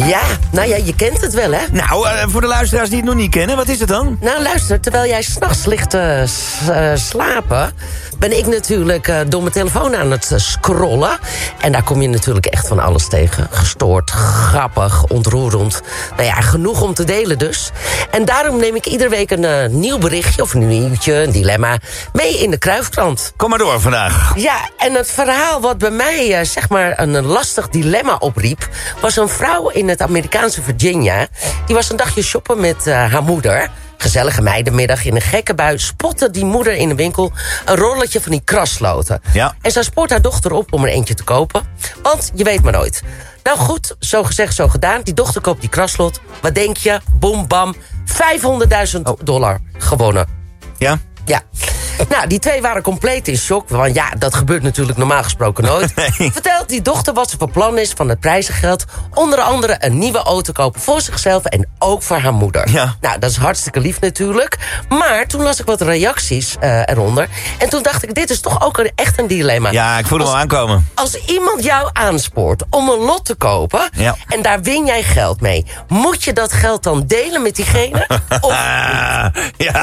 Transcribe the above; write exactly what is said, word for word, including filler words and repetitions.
Ja, nou ja, je kent het wel, hè? Nou, uh, voor de luisteraars die het nog niet kennen, wat is het dan? Nou, luister, terwijl jij 's nachts ligt te s- uh, slapen... ben ik natuurlijk uh, door mijn telefoon aan het uh, scrollen. En daar kom je natuurlijk echt van alles tegen. Gestoord, grappig, ontroerend. Nou ja, genoeg om te delen dus. En daarom neem ik iedere week een uh, nieuw berichtje... of een nieuwtje, een dilemma, mee in de Kruifkrant. Kom maar door vandaag. Ja, en het verhaal wat bij mij uh, zeg maar een lastig dilemma opriep... was een vrouw in het Amerikaanse Virginia. Die was een dagje shoppen met uh, haar moeder... Gezellige meidenmiddag in een gekke bui spotte die moeder in de winkel een rolletje van die krasloten. Ja. En zij spoort haar dochter op om er eentje te kopen. Want je weet maar nooit. Nou goed, zo gezegd, zo gedaan. Die dochter koopt die kraslot. Wat denk je? Boom, bam. vijfhonderdduizend dollar gewonnen. Ja? Ja. Nou, die twee waren compleet in shock. Want ja, dat gebeurt natuurlijk normaal gesproken nooit. Nee. Vertelt die dochter wat ze van plan is van het prijzengeld. Onder andere een nieuwe auto kopen voor zichzelf en ook voor haar moeder. Ja. Nou, dat is hartstikke lief natuurlijk. Maar toen las ik wat reacties uh, eronder. En toen dacht ik, dit is toch ook een, echt een dilemma. Ja, ik voel hem Als- al aankomen. Als iemand jou aanspoort om een lot te kopen... Ja. en daar win jij geld mee... moet je dat geld dan delen met diegene? Of Ah, ja,